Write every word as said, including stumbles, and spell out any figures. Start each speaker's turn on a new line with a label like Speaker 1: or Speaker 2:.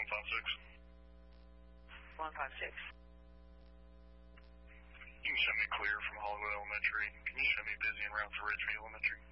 Speaker 1: one five six.
Speaker 2: one five six.
Speaker 1: You can show me clear from Hollywood Elementary. Can you show me busy and route to Ridgeview Elementary?